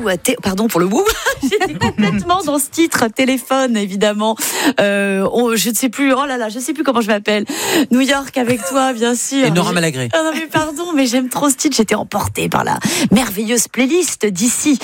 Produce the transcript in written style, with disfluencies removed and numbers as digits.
pardon pour le woo. J'étais complètement dans ce titre, téléphone évidemment. Je ne sais plus. Oh là là, je ne sais plus comment je m'appelle. New York avec toi, bien sûr. Et Nora Malagré. Non mais pardon, mais j'aime trop ce titre. J'étais emportée par la merveilleuse playlist d'ici.